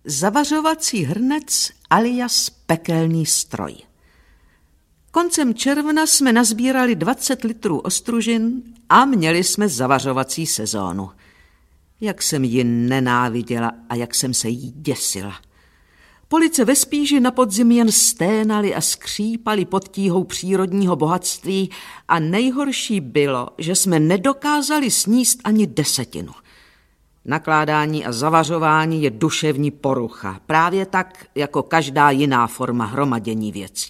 Zavařovací hrnec alias pekelný stroj. Koncem června jsme nazbírali 20 litrů ostružin a měli jsme zavařovací sezónu. Jak jsem ji nenáviděla a jak jsem se jí děsila. Police ve Spíži na podzim jen sténaly a skřípaly pod tíhou přírodního bohatství a nejhorší bylo, že jsme nedokázali sníst ani 10. Nakládání a zavařování je duševní porucha, právě tak, jako každá jiná forma hromadění věcí.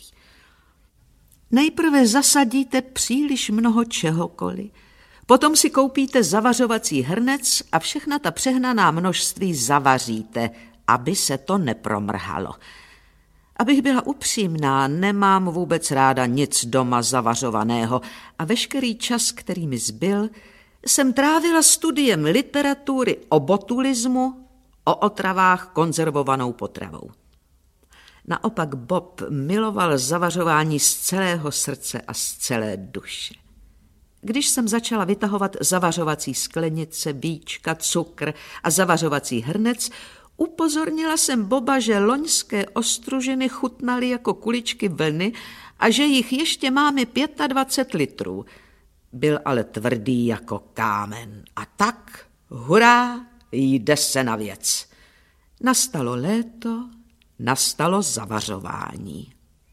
Nejprve zasadíte příliš mnoho čehokoliv, potom si koupíte zavařovací hrnec a všechna ta přehnaná množství zavaříte, aby se to nepromrhalo. Abych byla upřímná, nemám vůbec ráda nic doma zavařovaného a veškerý čas, který mi zbyl, jsem trávila studiem literatury o botulismu, o otravách konzervovanou potravou. Naopak Bob miloval zavařování z celého srdce a z celé duše. Když jsem začala vytahovat zavařovací sklenice, víčka, cukr a zavařovací hrnec, upozornila jsem Boba, že loňské ostružiny chutnaly jako kuličky vlny a že jich ještě máme 25 litrů. Byl ale tvrdý jako kámen. A tak, hurá, jde se na věc. Nastalo léto, nastalo zavařování.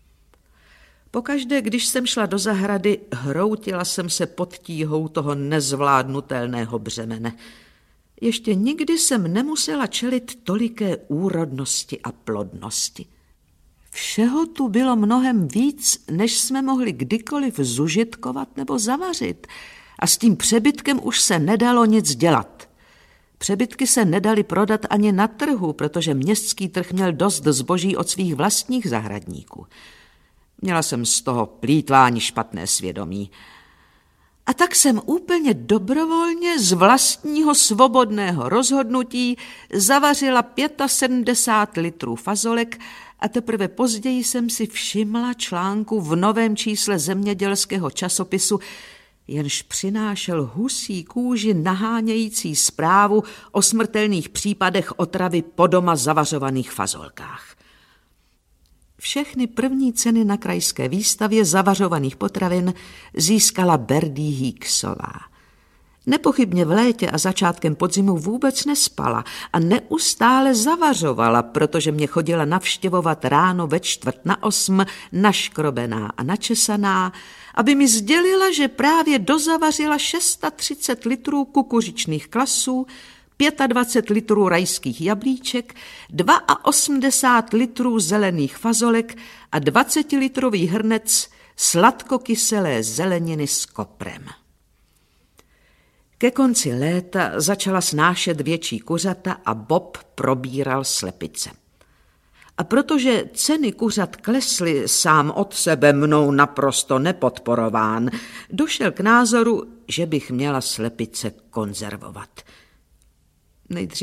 Pokaždé, když jsem šla do zahrady, hroutila jsem se pod tíhou toho nezvládnutelného břemene. Ještě nikdy jsem nemusela čelit toliké úrodnosti a plodnosti. Všeho tu bylo mnohem víc, než jsme mohli kdykoliv zužitkovat nebo zavařit. A s tím přebytkem už se nedalo nic dělat. Přebytky se nedaly prodat ani na trhu, protože městský trh měl dost zboží od svých vlastních zahradníků. Měla jsem z toho plýtvání špatné svědomí. A tak jsem úplně dobrovolně z vlastního svobodného rozhodnutí zavařila 75 litrů fazolek a teprve později jsem si všimla článku v novém čísle zemědělského časopisu, jenž přinášel husí kůži nahánějící zprávu o smrtelných případech otravy po doma zavařovaných fazolkách. Všechny první ceny na krajské výstavě zavařovaných potravin získala Berdie Hicksová. Nepochybně v létě a začátkem podzimu vůbec nespala a neustále zavařovala, protože mě chodila navštěvovat ráno ve 7:45 naškrobená a načesaná, aby mi sdělila, že právě dozavařila 630 litrů kukuřičných klasů, 25 litrů rajských jablíček, 82 litrů zelených fazolek a 20-litrový hrnec sladkokyselé zeleniny s koprem. Ke konci léta začala snášet větší kuřata a Bob probíral slepice. A protože ceny kuřat klesly sám od sebe, mnou naprosto nepodporován, došel k názoru, že bych měla slepice konzervovat. Nejdřív